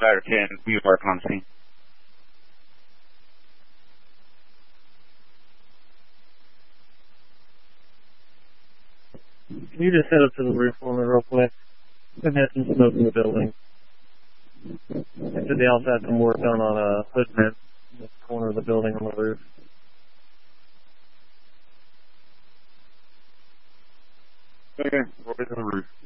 Ladder 10, we work on the scene. Can you just head up to the roof for me real quick? I've had some smoke in the building. After they also had some work done on a hood vent in the corner of the building on the roof. Okay, we'll get to the roof.